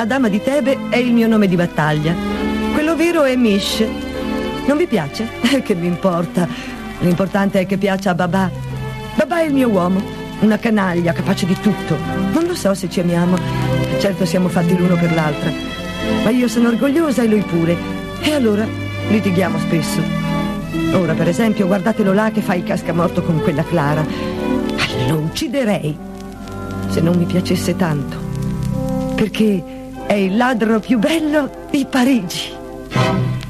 Madama di Tebe è il mio nome di battaglia. Quello vero è Mish. Non vi piace? Che mi importa? L'importante è che piaccia a Babà. Babà è il mio uomo, una canaglia capace di tutto. Non lo so se ci amiamo. Certo siamo fatti l'uno per l'altra, ma io sono orgogliosa e lui pure. E allora litighiamo spesso. Ora, per esempio, guardatelo là che fa il cascamorto con quella Clara. Lo ucciderei se non mi piacesse tanto, perché è il ladro più bello di Parigi.